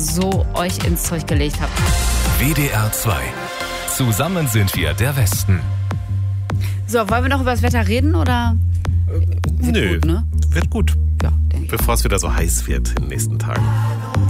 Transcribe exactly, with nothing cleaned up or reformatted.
so euch ins Zeug gelegt habt. W D R zwei. Zusammen sind wir der Westen. So, wollen wir noch über das Wetter reden oder? Wird Nö, gut, ne? wird gut. Ja, denke ich. Bevor es wieder so heiß wird in den nächsten Tagen.